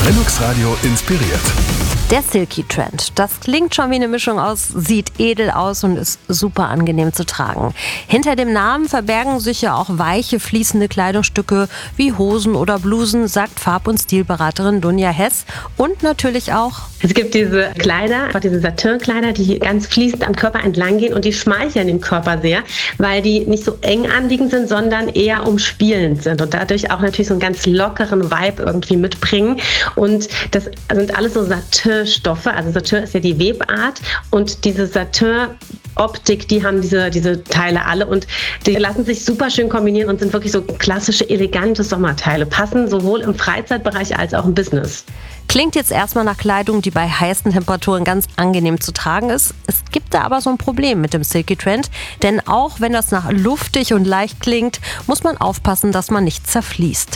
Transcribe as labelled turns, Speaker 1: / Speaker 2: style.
Speaker 1: Lennox Radio inspiriert.
Speaker 2: Der Silky Trend. Das klingt schon wie eine Mischung aus, sieht edel aus und ist super angenehm zu tragen. Hinter dem Namen verbergen sich ja auch weiche, fließende Kleidungsstücke wie Hosen oder Blusen, sagt Farb- und Stilberaterin Dunja Hess. Und natürlich auch:
Speaker 3: Es gibt diese Kleider, diese Satinkleider, die ganz fließend am Körper entlang gehen und die schmeicheln dem Körper sehr, weil die nicht so eng anliegend sind, sondern eher umspielend sind und dadurch auch natürlich so einen ganz lockeren Vibe irgendwie mitbringen. Und das sind alles so Satin-Stoffe. Also Satin ist ja die Webart und diese Satin-Optik, die haben diese Teile alle und die lassen sich super schön kombinieren und sind wirklich so klassische, elegante Sommerteile. Passen sowohl im Freizeitbereich als auch im Business.
Speaker 2: Klingt jetzt erstmal nach Kleidung, die bei heißen Temperaturen ganz angenehm zu tragen ist. Es gibt da aber so ein Problem mit dem Silky Trend, denn auch wenn das nach luftig und leicht klingt, muss man aufpassen, dass man nicht zerfließt.